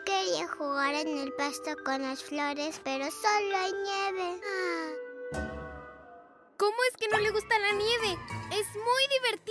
quería jugar en el pasto con las flores, pero solo hay nieve. ¿Cómo es que no le gusta la nieve? ¡Es muy divertida!